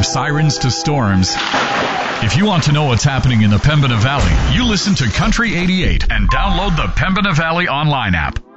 From sirens to storms. If you want to know what's happening in the Pembina Valley, you listen to Country 88 and download the Pembina Valley online app.